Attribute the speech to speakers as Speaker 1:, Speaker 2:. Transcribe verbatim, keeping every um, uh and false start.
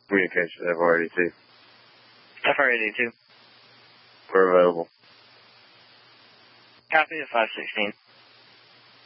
Speaker 1: Communication, F R eighty-two.
Speaker 2: F R eighty-two.
Speaker 1: We're available.
Speaker 2: Copy at five sixteen.